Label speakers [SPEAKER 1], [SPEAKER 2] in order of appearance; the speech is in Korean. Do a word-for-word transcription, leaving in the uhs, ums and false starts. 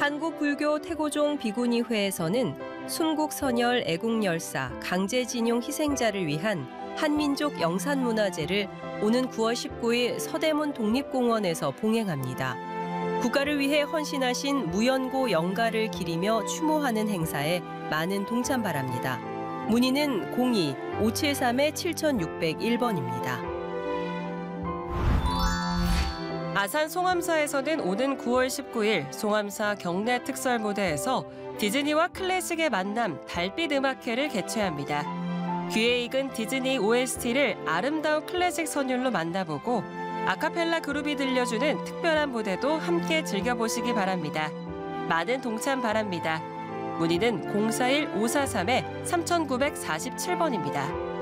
[SPEAKER 1] 한국불교 태고종 비구니회에서는 순국선열 애국열사 강제징용 희생자를 위한 한민족 영산문화제를 오는 구월 십구일 서대문 독립공원에서 봉행합니다. 국가를 위해 헌신하신 무연고 영가를 기리며 추모하는 행사에 많은 동참 바랍니다. 문의는 공이 오칠삼 칠육공일 번입니다. 아산 송암사에서는 오는 구월 십구일 송암사 경내 특설 무대에서 디즈니와 클래식의 만남 달빛 음악회를 개최합니다. 귀에 익은 디즈니 오에스티를 아름다운 클래식 선율로 만나보고 아카펠라 그룹이 들려주는 특별한 무대도 함께 즐겨보시기 바랍니다. 많은 동참 바랍니다. 문의는 공사일 오사삼 삼구사칠 번입니다.